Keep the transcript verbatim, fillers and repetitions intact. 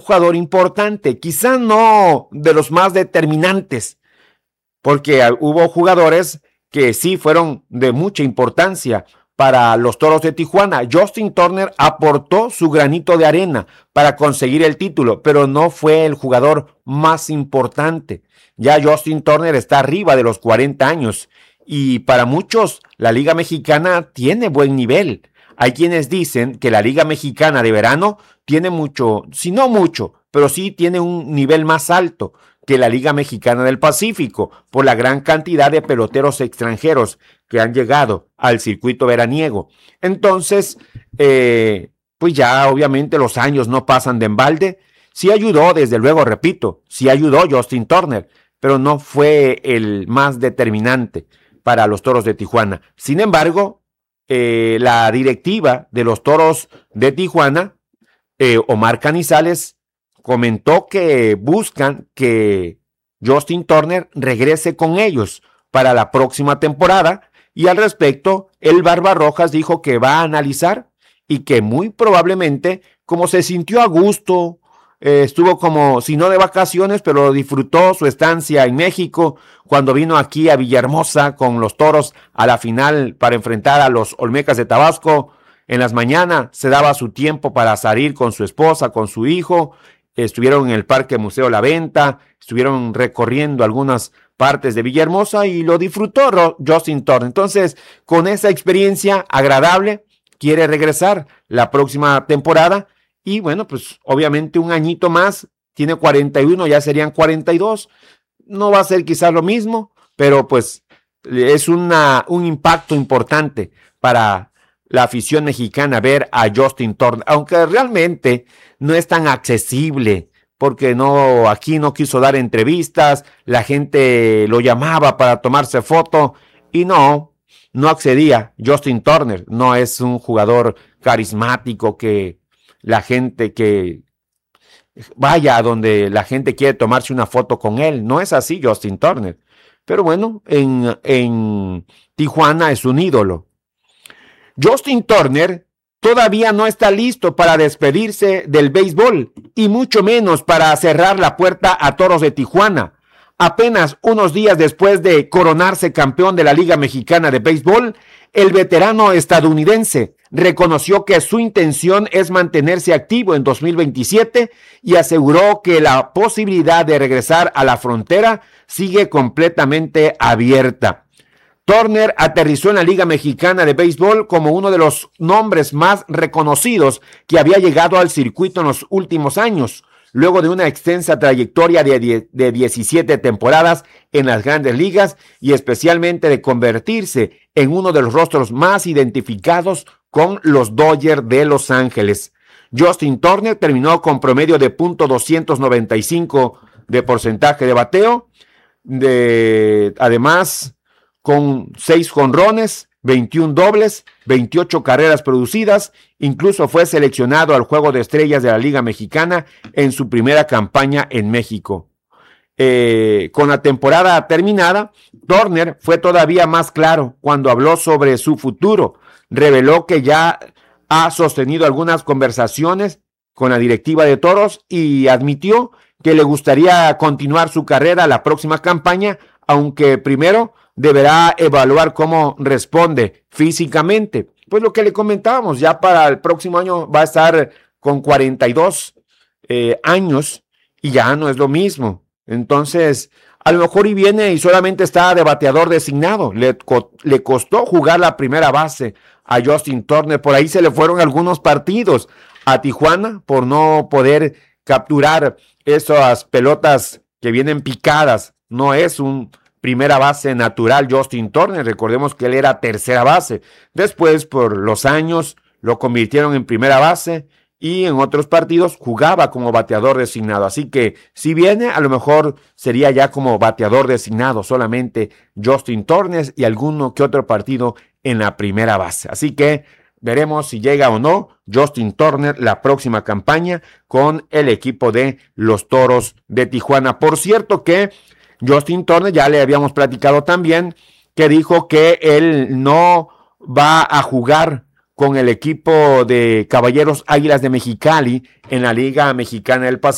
jugador importante, quizá no de los más determinantes, porque hubo jugadores que sí fueron de mucha importancia para los Toros de Tijuana. Justin Turner aportó su granito de arena para conseguir el título, pero no fue el jugador más importante. Ya Justin Turner está arriba de los cuarenta años y para muchos la Liga Mexicana tiene buen nivel. Hay quienes dicen que la Liga Mexicana de verano tiene mucho, si no mucho, pero sí tiene un nivel más alto que la Liga Mexicana del Pacífico, por la gran cantidad de peloteros extranjeros que han llegado al circuito veraniego. Entonces, eh, pues ya obviamente los años no pasan de embalde. Sí ayudó, desde luego, repito, sí ayudó Justin Turner, pero no fue el más determinante para los Toros de Tijuana. Sin embargo, eh, la directiva de los Toros de Tijuana, eh, Omar Canizales, comentó que buscan que Justin Turner regrese con ellos para la próxima temporada y al respecto el Barbarrojas dijo que va a analizar y que muy probablemente, como se sintió a gusto, eh, estuvo como, si no de vacaciones, pero disfrutó su estancia en México cuando vino aquí a Villahermosa con los Toros a la final para enfrentar a los Olmecas de Tabasco. En las mañanas se daba su tiempo para salir con su esposa, con su hijo. Estuvieron en el Parque Museo La Venta, estuvieron recorriendo algunas partes de Villahermosa y lo disfrutó Justin Turner. Entonces, con esa experiencia agradable, quiere regresar la próxima temporada y bueno, pues obviamente un añito más, tiene cuarenta y uno, ya serían cuarenta y dos. No va a ser quizás lo mismo, pero pues es una, un impacto importante para la afición mexicana ver a Justin Turner, aunque realmente no es tan accesible, porque no, aquí no quiso dar entrevistas, la gente lo llamaba para tomarse foto y no, no accedía. Justin Turner no es un jugador carismático que la gente que vaya a donde la gente quiere tomarse una foto con él, no es así Justin Turner, pero bueno, en, en Tijuana es un ídolo. Justin Turner todavía no está listo para despedirse del béisbol y mucho menos para cerrar la puerta a Toros de Tijuana. Apenas unos días después de coronarse campeón de la Liga Mexicana de Béisbol, el veterano estadounidense reconoció que su intención es mantenerse activo en dos mil veintisiete y aseguró que la posibilidad de regresar a la frontera sigue completamente abierta. Turner aterrizó en la Liga Mexicana de Béisbol como uno de los nombres más reconocidos que había llegado al circuito en los últimos años, luego de una extensa trayectoria de, de diecisiete temporadas en las grandes ligas y especialmente de convertirse en uno de los rostros más identificados con los Dodgers de Los Ángeles. Justin Turner terminó con promedio de punto doscientos noventa y cinco de porcentaje de bateo, de, además con seis jonrones, veintiún dobles, veintiocho carreras producidas, incluso fue seleccionado al Juego de Estrellas de la Liga Mexicana en su primera campaña en México. Eh, con la temporada terminada, Turner fue todavía más claro cuando habló sobre su futuro. Reveló que ya ha sostenido algunas conversaciones con la directiva de Toros y admitió que le gustaría continuar su carrera la próxima campaña, aunque primero deberá evaluar cómo responde físicamente. Pues lo que le comentábamos, ya para el próximo año va a estar con cuarenta y dos eh, años y ya no es lo mismo. Entonces, a lo mejor y viene y solamente está de bateador designado. Le, co- le costó jugar la primera base a Justin Turner. Por ahí se le fueron algunos partidos a Tijuana por no poder capturar esas pelotas que vienen picadas. No es un primera base natural Justin Turner, recordemos que él era tercera base, después por los años lo convirtieron en primera base y en otros partidos jugaba como bateador designado, así que si viene a lo mejor sería ya como bateador designado solamente Justin Turner y alguno que otro partido en la primera base, así que veremos si llega o no Justin Turner la próxima campaña con el equipo de los Toros de Tijuana. Por cierto que Justin Turner, ya le habíamos platicado también, que dijo que él no va a jugar con el equipo de Caballeros Águilas de Mexicali en la Liga Mexicana del Pacífico.